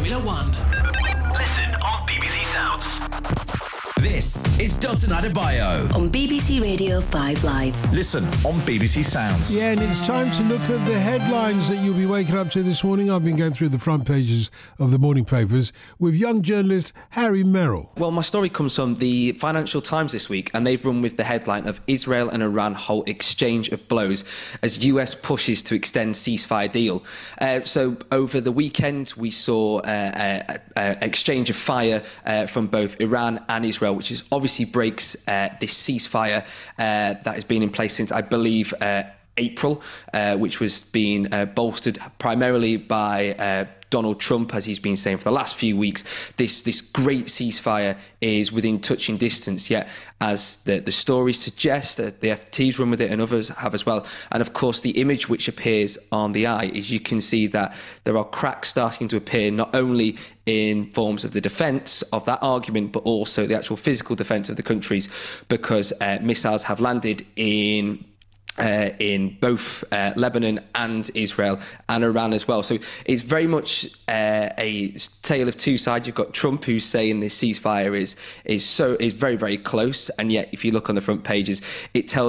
Formula One. Listen on BBC Sounds. This is Dalton Adebayo on BBC Radio 5 Live. Listen on BBC Sounds. Yeah, and it's time to look at the headlines that you'll be waking up to this morning. I've been going through the front pages of the morning papers with young journalist Harry Merrill. Well, my story comes from the Financial Times this week, and they've run with the headline of Israel and Iran hold exchange of blows as US pushes to extend ceasefire deal. So over the weekend, we saw exchange of fire from both Iran and Israel, which is obviously breaks this ceasefire that has been in place since, I believe, April, which was being bolstered primarily by Donald Trump, as he's been saying for the last few weeks. This great ceasefire is within touching distance, yet as the stories suggest, the FT's run with it and others have as well. And of course, the image which appears on the eye is you can see that there are cracks starting to appear, not only in forms of the defence of that argument, but also the actual physical defence of the countries, because missiles have landed in both Lebanon and Israel and Iran as well. So it's very much a tale of two sides. You've got Trump, who's saying this ceasefire is very, very close, and yet if you look on the front pages, it tells